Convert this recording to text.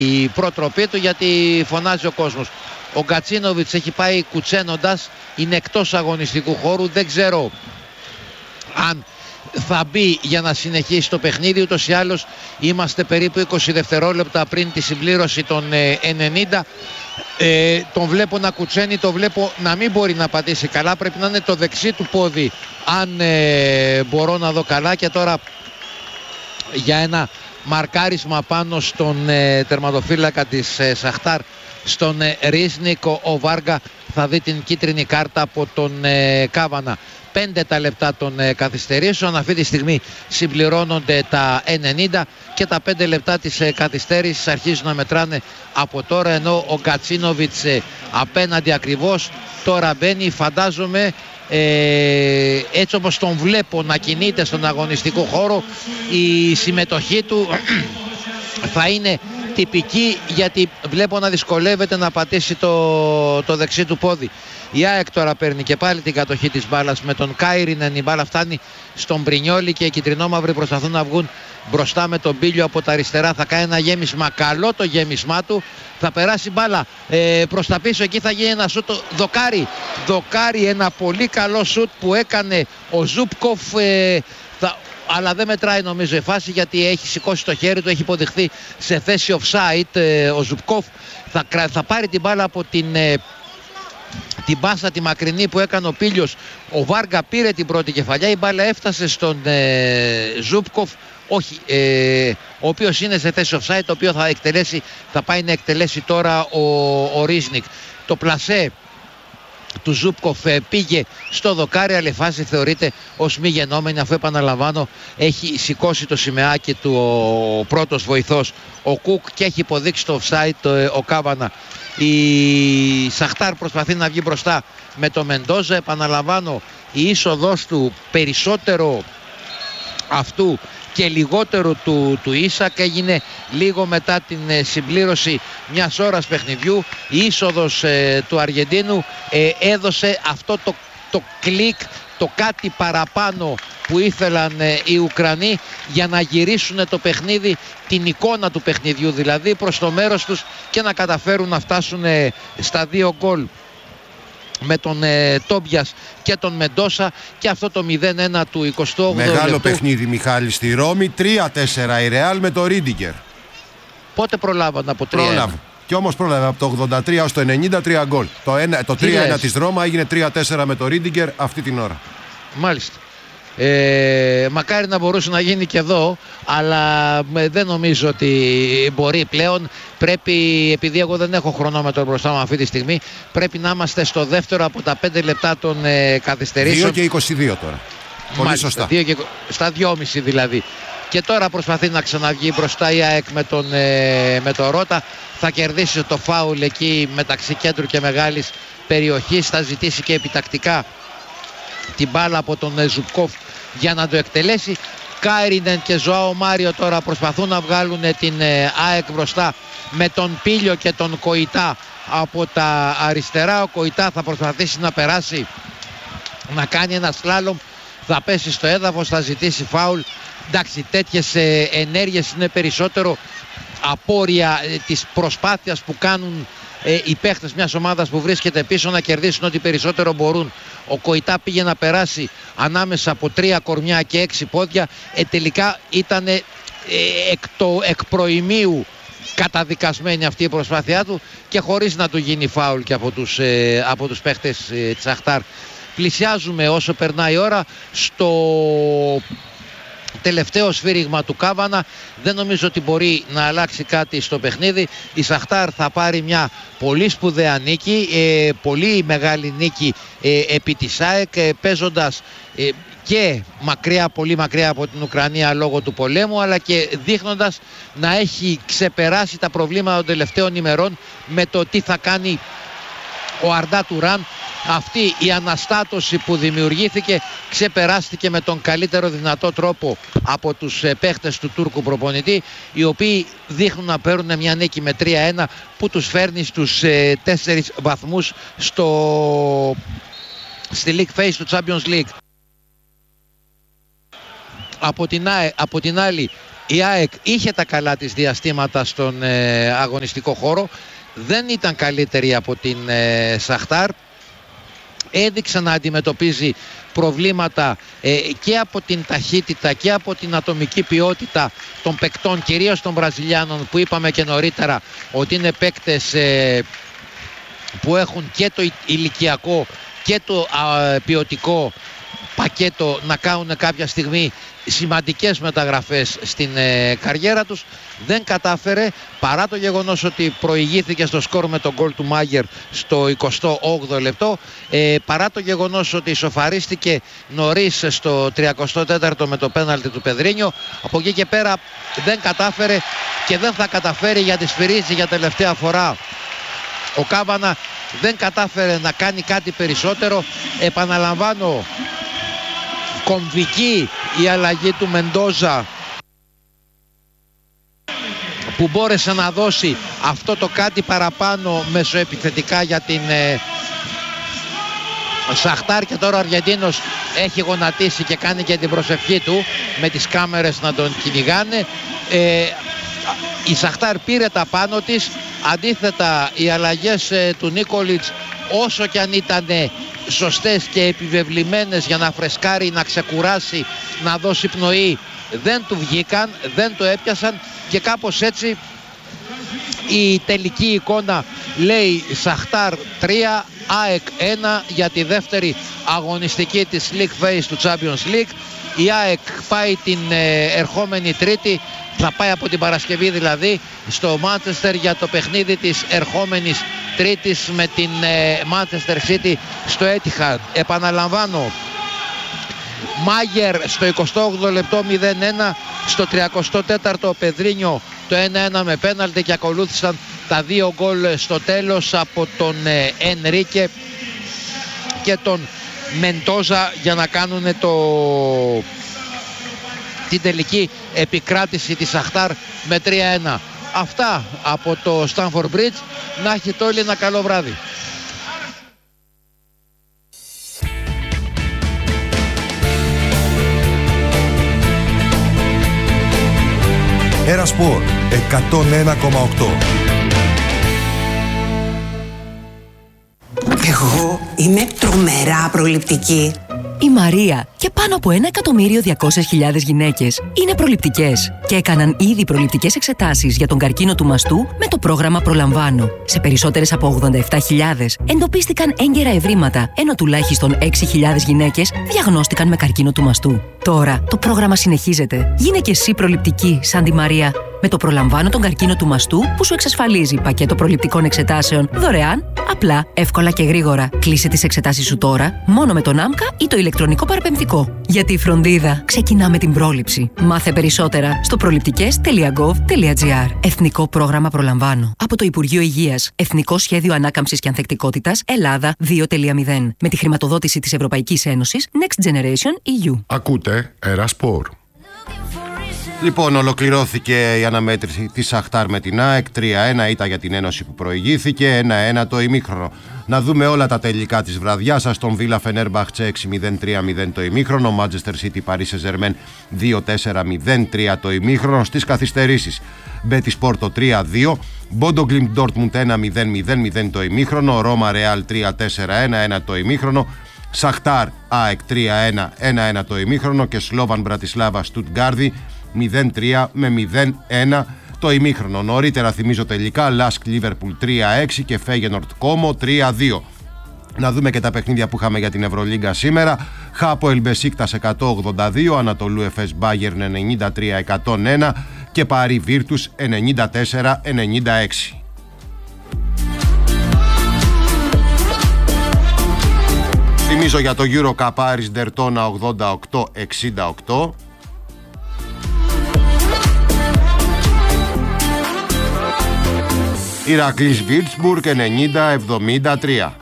η προτροπή του, γιατί φωνάζει ο κόσμος. Ο Γκατσίνοβιτς έχει πάει κουτσένοντας, είναι εκτός αγωνιστικού χώρου, δεν ξέρω αν θα μπει για να συνεχίσει το παιχνίδι. Ούτως ή άλλως είμαστε περίπου 20 δευτερόλεπτα πριν τη συμπλήρωση των 90. Τον βλέπω να κουτσένει, τον βλέπω να μην μπορεί να πατήσει καλά. Πρέπει να είναι το δεξί του πόδι, αν μπορώ να δω καλά. Και τώρα για ένα μαρκάρισμα πάνω στον τερματοφύλακα της Σαχτάρ, στον Ρίσνικ, ο Βάργα θα δει την κίτρινη κάρτα από τον Κάβανα. 5 τα λεπτά των καθυστερήσεων. Αυτή τη στιγμή συμπληρώνονται τα 90 και τα 5 λεπτά της καθυστέρησης αρχίζουν να μετράνε από τώρα, ενώ ο Γκατσίνοβιτς απέναντι ακριβώς τώρα μπαίνει. Φαντάζομαι έτσι όπως τον βλέπω να κινείται στον αγωνιστικό χώρο, η συμμετοχή του θα είναι τυπική, γιατί βλέπω να δυσκολεύεται να πατήσει το δεξί του πόδι. Η ΑΕΚ τώρα παίρνει και πάλι την κατοχή της μπάλας με τον Κάιρινεν. Η μπάλα φτάνει στον Πρινιόλι και οι κιτρινόμαυροι προσπαθούν να βγουν μπροστά με τον Πίλιο από τα αριστερά. Θα κάνει ένα γέμισμα, καλό το γέμισμά του. Θα περάσει μπάλα προς τα πίσω, εκεί θα γίνει ένα σούτ. Δοκάρι, ένα πολύ καλό σούτ που έκανε ο Ζούπκοφ, αλλά δεν μετράει νομίζω η φάση, γιατί έχει σηκώσει το χέρι του, έχει υποδειχθεί σε θέση offside ο Ζουπκόφ. Θα πάρει την μπάλα από την πάσα τη μακρινή που έκανε ο Πίλιος. Ο Βάργα πήρε την πρώτη κεφαλιά, η μπάλα έφτασε στον Ζούπκοφ, ο οποίος είναι σε θέση offside, το οποίο θα πάει να εκτελέσει τώρα ο Ρίσνικ. Το πλασέ του Ζούπκοφ πήγε στο δοκάρι, αλλά η φάση θεωρείται ως μη γενόμενη, αφού, επαναλαμβάνω, έχει σηκώσει το σημαίακι του ο πρώτος βοηθός ο Κουκ και έχει υποδείξει το offside ο Κάβανα. Η Σαχτάρ προσπαθεί να βγει μπροστά με το Μεντόζα. Επαναλαμβάνω, η είσοδος του περισσότερο αυτού και λιγότερο του Ίσακ έγινε λίγο μετά την συμπλήρωση μιας ώρας παιχνιδιού. Η είσοδος του Αργεντίνου έδωσε αυτό το κλικ, το κάτι παραπάνω που ήθελαν οι Ουκρανοί για να γυρίσουν το παιχνίδι, την εικόνα του παιχνιδιού δηλαδή, προς το μέρος τους και να καταφέρουν να φτάσουν στα 2 γκολ με τον Τόμπιας και τον Μεντόσα, και αυτό το 0-1 του 28ου Μεγάλο λεπτού. παιχνίδι, Μιχάλη, στη Ρώμη. 3-4 η Ρεάλ με το Ρίντιγκερ. Πότε προλάβαν από 3-1? Πρόλαβε. Και όμως πρόλαβε από το 83 ως το 93 γκολ. Το 3-1 της Ρώμα έγινε 3-4 με το Ρίντιγκερ αυτή την ώρα. Μάλιστα. Μακάρι να μπορούσε να γίνει και εδώ, αλλά δεν νομίζω ότι μπορεί πλέον. Πρέπει, επειδή εγώ δεν έχω χρονόμετρο μπροστά μου αυτή τη στιγμή, πρέπει να είμαστε στο δεύτερο από τα 5 λεπτά των καθυστερήσεων. 2 και 22 τώρα. Πολύ σωστά. Στα 2,5 δηλαδή. Και τώρα προσπαθεί να ξαναβγεί μπροστά η ΑΕΚ με τον Ρώτα. Θα κερδίσει το φάουλ εκεί μεταξύ κέντρου και μεγάλης περιοχής. Θα ζητήσει και επιτακτικά την μπάλα από τον Ζουπκόφ για να το εκτελέσει. Κάιρινεν και Ζωάο Μάριο τώρα προσπαθούν να βγάλουν την ΑΕΚ μπροστά με τον Πίλιο και τον Κοϊτά από τα αριστερά. Ο Κοϊτά θα προσπαθήσει να περάσει, να κάνει ένα σλάλομ, θα πέσει στο έδαφος, θα ζητήσει φάουλ. Εντάξει, τέτοιες ενέργειες είναι περισσότερο απόρρια της προσπάθειας που κάνουν οι παίχτες μιας ομάδας που βρίσκεται πίσω να κερδίσουν ό,τι περισσότερο μπορούν. Ο Κοϊτά πήγε να περάσει ανάμεσα από 3 κορμιά και 6 πόδια. Τελικά ήταν εκ προημίου καταδικασμένη αυτή η προσπάθειά του και χωρίς να του γίνει φάουλ και από τους παίχτες της Αχτάρ. Πλησιάζουμε όσο περνάει η ώρα στο τελευταίο σφύριγμα του Κάβανα. Δεν νομίζω ότι μπορεί να αλλάξει κάτι στο παιχνίδι. Η Σαχτάρ θα πάρει μια πολύ σπουδαία νίκη, πολύ μεγάλη νίκη επί της ΑΕΚ, παίζοντας και μακριά, πολύ μακριά από την Ουκρανία λόγω του πολέμου, αλλά και δείχνοντας να έχει ξεπεράσει τα προβλήματα των τελευταίων ημερών με το τι θα κάνει ο Αρντά Τουράν. Αυτή η αναστάτωση που δημιουργήθηκε ξεπεράστηκε με τον καλύτερο δυνατό τρόπο από τους παίχτες του Τούρκου προπονητή, οι οποίοι δείχνουν να παίρνουν μια νίκη με 3-1 που τους φέρνει στους 4 βαθμούς στη League Phase του Champions League. Από την άλλη, Η ΑΕΚ είχε τα καλά της διαστήματα στον αγωνιστικό χώρο, δεν ήταν καλύτερη από την Σαχτάρ, έδειξε να αντιμετωπίζει προβλήματα και από την ταχύτητα και από την ατομική ποιότητα των παικτών, κυρίως των Βραζιλιάνων, που είπαμε και νωρίτερα ότι είναι παίκτες που έχουν και το ηλικιακό και το ποιοτικό πακέτο να κάνουν κάποια στιγμή σημαντικές μεταγραφές στην καριέρα τους. Δεν κατάφερε, παρά το γεγονός ότι προηγήθηκε στο σκορ με τον γκολ του Μάγερ στο 28ο λεπτό, παρά το γεγονός ότι ισοφαρίστηκε νωρίς στο 34ο με το πέναλτι του Πεδρίνιο. Από εκεί και πέρα δεν κατάφερε και δεν θα καταφέρει, γιατί σφυρίζει για τελευταία φορά ο Κάβανα. Δεν κατάφερε να κάνει κάτι περισσότερο. Επαναλαμβάνω, κομβική η αλλαγή του Μεντόζα, που μπόρεσε να δώσει αυτό το κάτι παραπάνω μεσοεπιθετικά για την Σαχτάρ, και τώρα ο Αργεντίνος έχει γονατίσει και κάνει και την προσευχή του με τις κάμερες να τον κυνηγάνε. Η Σαχτάρ πήρε τα πάνω της. Αντίθετα, οι αλλαγές του Νίκολιτς, όσο κι αν ήταν σωστές και επιβεβλημένες για να φρεσκάρει, να ξεκουράσει, να δώσει πνοή, δεν του βγήκαν, δεν το έπιασαν, και κάπως έτσι η τελική εικόνα λέει Σαχτάρ 3, ΑΕΚ 1 για τη δεύτερη αγωνιστική της League Phase του Champions League. Η ΑΕΚ πάει την ερχόμενη Τρίτη, θα πάει από την Παρασκευή δηλαδή, στο Μάντσεστερ για το παιχνίδι της ερχόμενης Τρίτης με την Manchester City στο Etihad. Επαναλαμβάνω, Μάγερ στο 28ο λεπτό 0-1, στο 34ο Πεδρίνιο το 1-1 με πέναλτι, και ακολούθησαν τα 2 γκολ στο τέλος από τον Ενρίκε και τον Μεντόζα για να κάνουν την τελική επικράτηση της Σαχτάρ με 3-1. Αυτά από το Stamford Bridge. Να έχετε όλοι ένα καλό βράδυ. Ένα Σπορ 101,8. Εγώ είμαι τρομερά προληπτική. Η Μαρία και πάνω από 1.200.000 γυναίκες είναι προληπτικές και έκαναν ήδη προληπτικές εξετάσεις για τον καρκίνο του μαστού με το πρόγραμμα Προλαμβάνω. Σε περισσότερες από 87.000 εντοπίστηκαν έγκαιρα ευρήματα, ενώ τουλάχιστον 6.000 γυναίκες διαγνώστηκαν με καρκίνο του μαστού. Τώρα το πρόγραμμα συνεχίζεται. Γίνε και εσύ προληπτική σαν τη Μαρία με το Προλαμβάνω τον καρκίνο του μαστού, που σου εξασφαλίζει πακέτο προληπτικών εξετάσεων δωρεάν, απλά, εύκολα και γρήγορα. Κλείσε τις εξετάσεις σου τώρα, μόνο με τον ΆΜΚΑ ή το ηλεκτρονικό παραπεμφτικό. Γιατί η φροντίδα ξεκινά με την πρόληψη. Μάθε περισσότερα στο προληπτικές.gov.gr. Εθνικό πρόγραμμα Προλαμβάνω. Από το Υπουργείο Υγείας. Εθνικό Σχέδιο Ανάκαμψης και Ανθεκτικότητας Ελλάδα 2.0. Με τη χρηματοδότηση της Ευρωπαϊκής Ένωσης Next Generation EU. Ακούτε Ερασπορ. Λοιπόν, ολοκληρώθηκε η αναμέτρηση της Σαχτάρ με την ΑΕΚ. 3-1 ήταν για την Ένωση που προηγήθηκε. 1-1 το ημίχρονο. Να δούμε όλα τα τελικά της βραδιάς. Αστον Βίλα Φενέρμπαχτσε 6-0-3-0 το ημίχρονο. Μάντσεστερ Σίτι Παρί Σεζερμέν 2-4-0-3 το ημίχρονο. Στις καθυστερήσεις, Μπέτις Πόρτο 3-2. Μπόντο Γκλιμπ Ντόρτμουντ 1-0-0-0 το ημίχρονο. Ρώμα Ρεάλ 3-4-1-1 το ημίχρονο. Σαχτάρ ΑΕΚ 3-1, 1-1 το ημίχρονο, και Σλόβαν Μπρατισλάβα Στουτγκάρδη 0-3 με 0-1 το ημίχρονο. Νωρίτερα θυμίζω τελικά Λάσκ Λίβερπουλ 3-6 και Φέγενορτ Κόμο 3-2. Να δούμε και τα παιχνίδια που είχαμε για την Ευρωλίγκα σήμερα. Χάποελ Μπεσίκτας 182, Ανατολού Εφές Μπάγερν 93-101 και Παρί Βίρτους 94-96. Θυμίζω για το EuroCup Άρης Ντερτόνα 88-68. Ηρακλής Βίρτσμπουργκ 90-73.